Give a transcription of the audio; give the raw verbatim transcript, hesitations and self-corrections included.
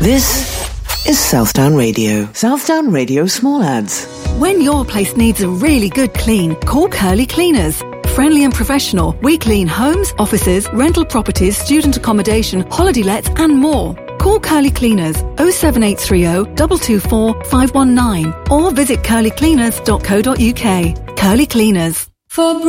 This is Southdown Radio. Southdown Radio Small Ads. When your place needs a really good clean, call Curly Cleaners. Friendly and professional, we clean homes, offices, rental properties, student accommodation, holiday lets and more. Call Curly Cleaners oh seven eight three oh, two two four, five one nine or visit curly cleaners dot co dot uk. Curly Cleaners. For